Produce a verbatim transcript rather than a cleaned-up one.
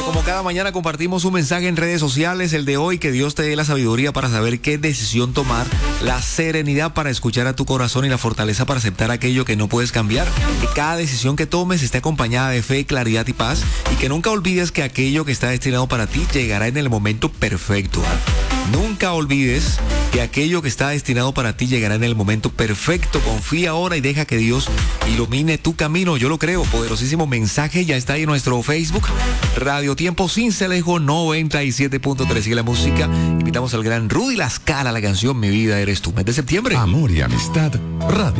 Como cada mañana compartimos un mensaje en redes sociales, el de hoy, que Dios te dé la sabiduría para saber qué decisión tomar, la serenidad para escuchar a tu corazón y la fortaleza para aceptar aquello que no puedes cambiar. Que cada decisión que tomes esté acompañada de fe, claridad y paz, y que nunca olvides que aquello que está destinado para ti llegará en el momento perfecto. Nunca olvides que aquello que está destinado para ti llegará en el momento perfecto. Confía ahora y deja que Dios ilumine tu camino. Yo lo creo. Poderosísimo mensaje. Ya está ahí en nuestro Facebook. Radio Tiempo Sin Celejo noventa y siete punto tres. Sigue la música. Invitamos al gran Rudy La Scala, la canción Mi Vida Eres Tú. Mes de septiembre. Amor y amistad. Radio